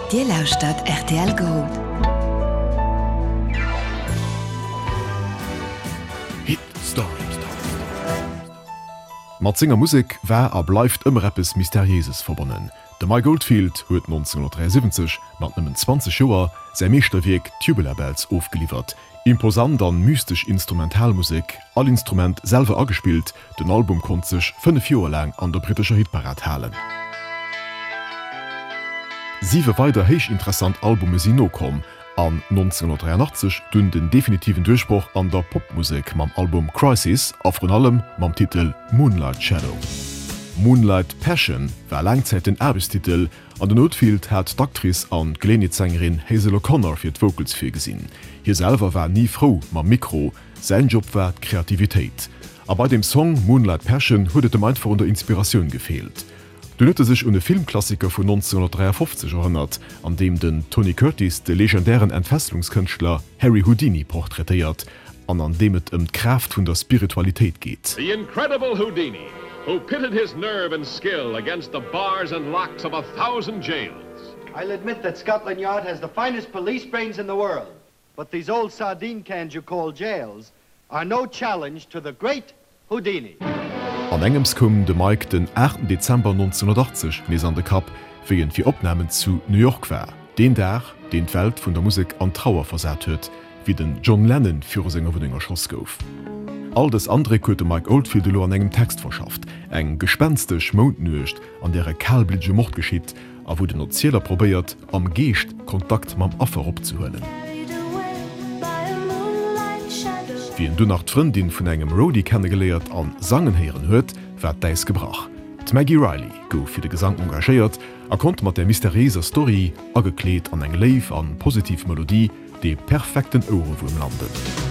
Dir lauscht RTL Go. Hit Story. Mat Singer Musik war bleibt immer etwas Mysteriöses verbunden. Der Mike Oldfield huet 1973 mat nëmmen 20 Joer sei Meesterwerk Tubular Bells aufgeliefert. Imposant an mystisch Instrumentalmusik, all Instrument selber angespielt, den Album konnte sich 5 Jahre lang an der britischer Hitparade halen. 7 weiter heich interessant Albume sie no kom. An 1983 dünn den definitiven Durchbruch an der Popmusik mam Album Crisis, a von allem mam Titel Moonlight Shadow. Moonlight Passion war langzeit den Erbestitel, an den Oldfield hat d'Aktris an Glenitsängerin Hazel O'Connor fir d Vocals fir gesinn. Hier selber war nie froh ma Mikro, sein Job war Kreativität. Aber bei dem Song Moonlight Passion huet dem einfach unter Inspiration gefehlt. Du nütte sich un Filmklassiker von 1953 erinnert, an dem den Tony Curtis de legendären Entfesselungskünstler Harry Houdini porträtiert, an dem es Kraft von der Spiritualität geht. The incredible Houdini, who pitted his nerve and skill against the bars and locks of 1,000 jails. I'll admit that Scotland Yard has the finest police brains in the world, but these old sardine cans you call jails are no challenge to the great Houdini. An engems kom de Mike den 8. Dezember 1980 nees an de Kap wegen fir Opnahmen zu New York war. Den Tag, den d' Welt vun der Musik an Trauer versät huet, wie den John Lennon für Sänger vun enger Schoss gouf. All das andere kote Mike Oldfield lo an engem Text verschafft, eng gespenstech Mondnuecht, an der kalblidge Mord geschiet, a wo den Erzähler probiert, am Geest Kontakt mam Affer opzuhöllen. Wie en du nach d'Frëndin vun engem Roadie kennengeleert an Sangen heieren huet, wär deis gebrach. Maggie Riley gouf fir de Gesang engagéiert, konnte mat der mysteriöser Story agekleet an eng Leif an positiv Melodie de perfekten Ohrewurm landet.